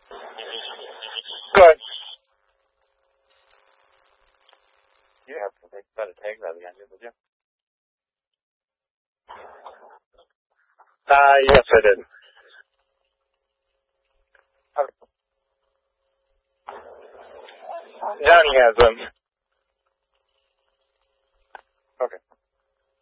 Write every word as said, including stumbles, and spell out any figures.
Good. You have to take, try to take that again, did you? Uh, yes, I did. Johnny has them.